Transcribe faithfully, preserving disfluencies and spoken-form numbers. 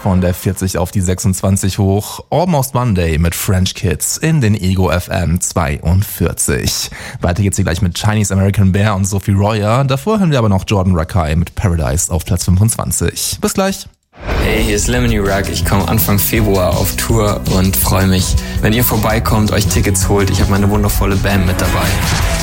von der vierzig auf die sechsundzwanzig hoch. Almost Monday mit French Kids in den Ego F M zweiundvierzig. Weiter geht's hier gleich mit Chinese American Bear und Sophie Royer. Davor hören wir aber noch Jordan Rakei mit Paradise auf Platz fünfundzwanzig. Bis gleich. Hey, hier ist Lemony Rag. Ich komme Anfang Februar auf Tour und freue mich, wenn ihr vorbeikommt, euch Tickets holt. Ich habe meine wundervolle Band mit dabei.